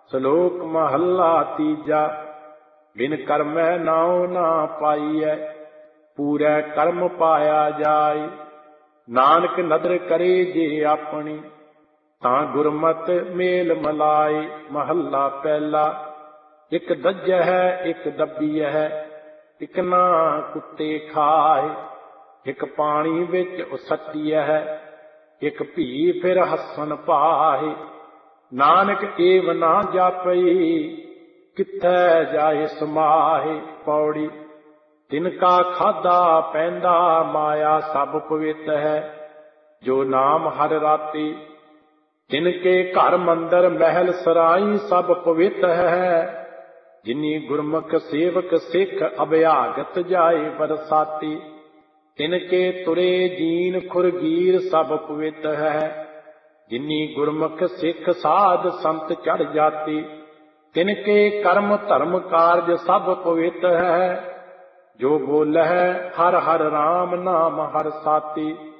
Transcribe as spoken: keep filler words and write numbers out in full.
ਸ਼ਲੋਕ ਮਹੱਲਾ ਤੀਜਾ। ਬਿਨ ਕਰਮੈ ਨਾਉ ਨਾ ਪਾਈਐ, ਪੂਰੈ ਕਰਮ ਪਾਇਆ ਜਾਇ। ਨਾਨਕ ਨਦਰ ਕਰੇ ਜੇ ਆਪਣੀ, ਤਾਂ ਗੁਰਮਤਿ ਮੇਲ ਮਲਾਈ। ਮਹੱਲਾ ਪਹਿਲਾ। ਇੱਕ ਦੱਜਹਿ ਇੱਕ ਦੱਬੀਐ, ਇੱਕ ਨਾ ਕੁੱਤੇ ਖਾਏ। ਇੱਕ ਪਾਣੀ ਵਿੱਚ ਉਸੱਟੀਐ, ਇੱਕ ਭੀ ਫਿਰ ਹੱਸਣ ਪਾਏ। ਨਾਨਕ ਏਵ ਨਾ ਜਾਪਈ, ਕਿੱਥੈ ਜਾਏ ਸਮਾਏ। ਪੌੜੀ। ਤਿਨਕਾ ਖਾਧਾ ਪੈਂਦਾ ਮਾਇਆ ਸਭ ਪਵਿੱਤ ਹੈ, ਜੋ ਨਾਮ ਹਰ ਰਾਤੀ। ਤਿਨਕੇ ਘਰ ਮੰਦਰ ਮਹਿਲ ਸਰਾਈ ਸਭ ਪਵਿੱਤ ਹੈ, ਜਿਨੀ ਗੁਰਮੁਖ ਸੇਵਕ ਸਿੱਖ ਅਭਿਆਗਤ ਜਾਏ ਬਰਸਾਤੀ। ਤਿਨਕੇ ਤੁਰੇ ਜੀਨ ਖੁਰਗੀਰ ਸਭ ਪਵਿੱਤ ਹੈ, ਜਿਨੀ ਗੁਰਮੁਖ ਸਿੱਖ ਸਾਧ ਸੰਤ ਚੜ ਜਾਤੀ। ਤਿਨਕੇ ਕਰਮ ਧਰਮ ਕਾਰਜ ਸਭ ਪਵਿੱਤ ਹੈ, ਜੋ ਬੋਲਹਿ ਹਰਿ ਹਰਿ ਰਾਮ ਨਾਮ ਹਰਿ ਸਾਤੀ।